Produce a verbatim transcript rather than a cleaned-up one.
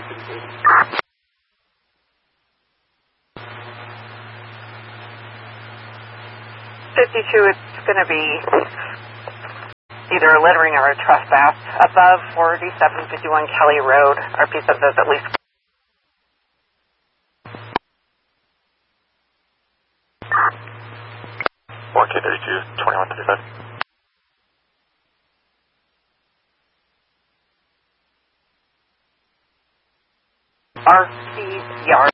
fifty-two, it's going to be either a littering or a trespass. Above forty-seven fifty-one Kelly Road, our piece of this at least. one K thirty-two, twenty-one thirty-five. R C Yard.